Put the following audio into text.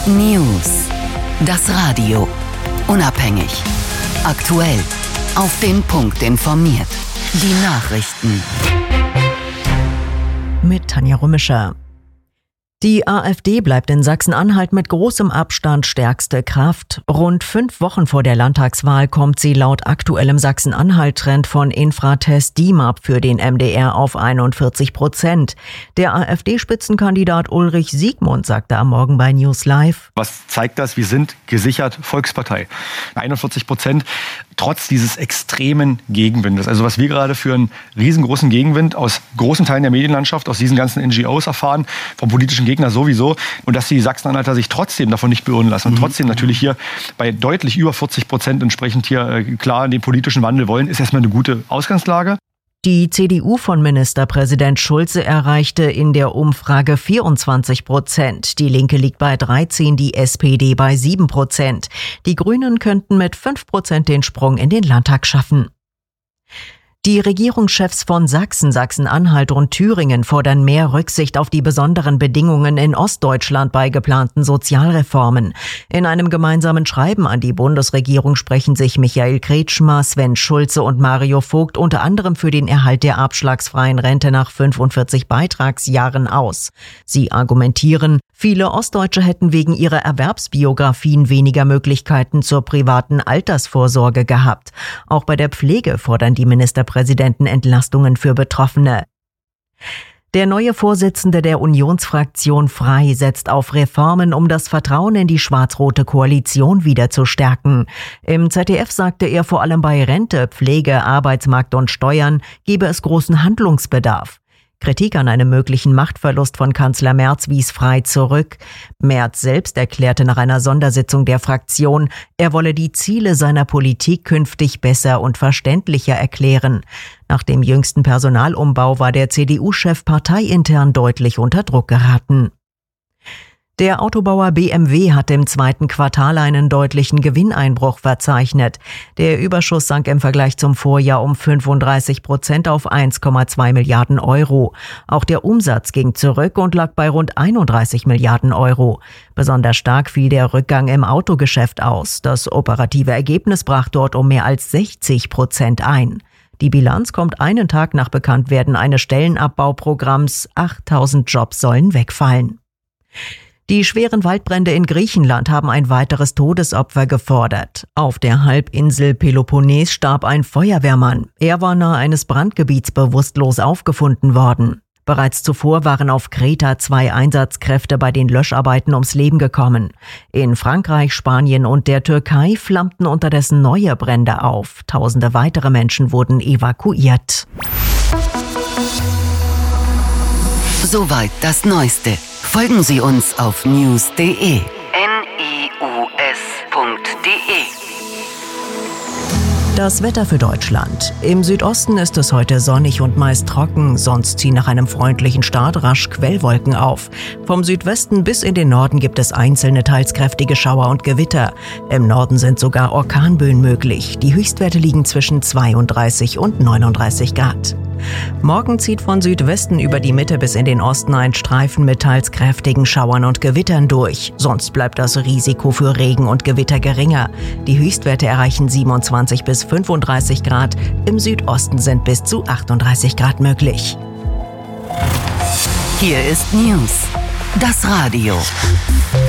News. Das Radio. Unabhängig. Aktuell. Auf den Punkt informiert. Die Nachrichten. Mit Tanja Rummischer. Die AfD bleibt in Sachsen-Anhalt mit großem Abstand stärkste Kraft. Rund 5 Wochen vor der Landtagswahl kommt sie laut aktuellem Sachsen-Anhalt-Trend von Infratest DIMAP für den MDR auf 41%. Der AfD-Spitzenkandidat Ulrich Siegmund sagte am Morgen bei News Live: Was zeigt das? Wir sind gesichert Volkspartei. 41%, trotz dieses extremen Gegenwindes. Also was wir gerade für einen riesengroßen Gegenwind aus großen Teilen der Medienlandschaft, aus diesen ganzen NGOs erfahren, vom politischen Gegner sowieso, und dass die Sachsen-Anhalter sich trotzdem davon nicht beirren lassen und trotzdem natürlich hier bei deutlich über 40% entsprechend hier klar den politischen Wandel wollen, ist erstmal eine gute Ausgangslage. Die CDU von Ministerpräsident Schulze erreichte in der Umfrage 24%. Die Linke liegt bei 13%, die SPD bei 7%. Die Grünen könnten mit 5% den Sprung in den Landtag schaffen. Die Regierungschefs von Sachsen, Sachsen-Anhalt und Thüringen fordern mehr Rücksicht auf die besonderen Bedingungen in Ostdeutschland bei geplanten Sozialreformen. In einem gemeinsamen Schreiben an die Bundesregierung sprechen sich Michael Kretschmer, Sven Schulze und Mario Vogt unter anderem für den Erhalt der abschlagsfreien Rente nach 45 Beitragsjahren aus. Sie argumentieren, viele Ostdeutsche hätten wegen ihrer Erwerbsbiografien weniger Möglichkeiten zur privaten Altersvorsorge gehabt. Auch bei der Pflege fordern die Ministerpräsidenten Entlastungen für Betroffene. Der neue Vorsitzende der Unionsfraktion Frei setzt auf Reformen, um das Vertrauen in die schwarz-rote Koalition wieder zu stärken. Im ZDF sagte er, vor allem bei Rente, Pflege, Arbeitsmarkt und Steuern gebe es großen Handlungsbedarf. Kritik an einem möglichen Machtverlust von Kanzler Merz wies Frei zurück. Merz selbst erklärte nach einer Sondersitzung der Fraktion, er wolle die Ziele seiner Politik künftig besser und verständlicher erklären. Nach dem jüngsten Personalumbau war der CDU-Chef parteiintern deutlich unter Druck geraten. Der Autobauer BMW hat im 2. Quartal einen deutlichen Gewinneinbruch verzeichnet. Der Überschuss sank im Vergleich zum Vorjahr um 35% auf 1,2 Milliarden Euro. Auch der Umsatz ging zurück und lag bei rund 31 Milliarden Euro. Besonders stark fiel der Rückgang im Autogeschäft aus. Das operative Ergebnis brach dort um mehr als 60% ein. Die Bilanz kommt einen Tag nach Bekanntwerden eines Stellenabbauprogramms. 8000 Jobs sollen wegfallen. Die schweren Waldbrände in Griechenland haben ein weiteres Todesopfer gefordert. Auf der Halbinsel Peloponnes starb ein Feuerwehrmann. Er war nahe eines Brandgebiets bewusstlos aufgefunden worden. Bereits zuvor waren auf Kreta 2 Einsatzkräfte bei den Löscharbeiten ums Leben gekommen. In Frankreich, Spanien und der Türkei flammten unterdessen neue Brände auf. Tausende weitere Menschen wurden evakuiert. Soweit das Neueste. Folgen Sie uns auf news.de. news.de. Das Wetter für Deutschland. Im Südosten ist es heute sonnig und meist trocken, sonst ziehen nach einem freundlichen Start rasch Quellwolken auf. Vom Südwesten bis in den Norden gibt es einzelne teils kräftige Schauer und Gewitter. Im Norden sind sogar Orkanböen möglich. Die Höchstwerte liegen zwischen 32 und 39 Grad. Morgen zieht von Südwesten über die Mitte bis in den Osten ein Streifen mit teils kräftigen Schauern und Gewittern durch. Sonst bleibt das Risiko für Regen und Gewitter geringer. Die Höchstwerte erreichen 27 bis 35 Grad. Im Südosten sind bis zu 38 Grad möglich. Hier ist News. Das Radio.